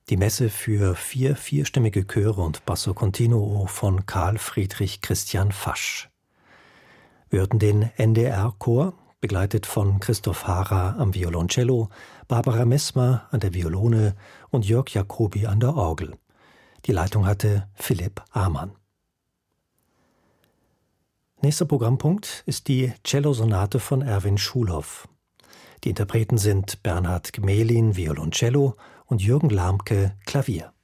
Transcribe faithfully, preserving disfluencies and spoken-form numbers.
Die Messe für vier vierstimmige Chöre und Basso Continuo von Karl Friedrich Christian Fasch. Wir hörten den N D R-Chor, begleitet von Christoph Hara am Violoncello, Barbara Messmer an der Violone und Jörg Jacobi an der Orgel. Die Leitung hatte Philipp Amann. Nächster Programmpunkt ist die Cellosonate von Erwin Schulhoff. Die Interpreten sind Bernhard Gmelin, Violoncello, und Jürgen Lahmke, Klavier.